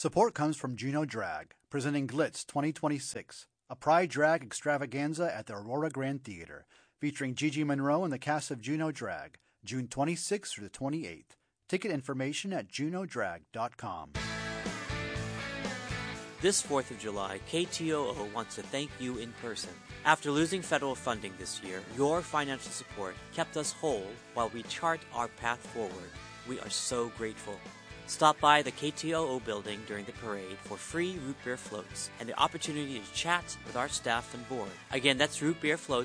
Support comes from Juneau Drag, presenting Glitz 2026, a Pride Drag extravaganza at the Aurora Grand Theater, featuring Gigi Monroe and the cast of Juneau Drag, June 26th through the 28th. Ticket information at juneaudrag.com. This 4th of July, KTOO wants to thank you in person. After losing federal funding this year, your financial support kept us whole while we chart our path forward. We are so grateful. Stop by the KTOO building during the parade for free root beer floats and the opportunity to chat with our staff and board. Again, that's root beer floats